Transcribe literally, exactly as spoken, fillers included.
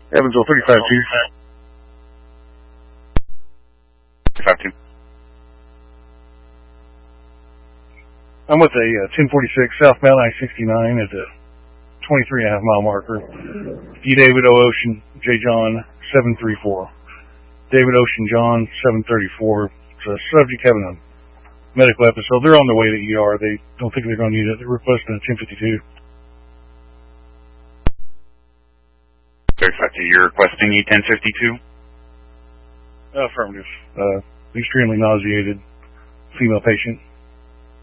Evansville thirty-five two. thirty-five two. I'm with a uh, ten forty-six southbound I sixty-nine at the twenty-three and a half mile marker. E. David O. Ocean, J. John, seven three four. David Ocean, John, seven thirty-four. It's a subject having a medical episode. They're on their way to E R. They don't think they're going to need it. They're requesting a ten fifty-two. thirty-five two, you're requesting E ten fifty-two? Affirmative. Uh, extremely nauseated female patient.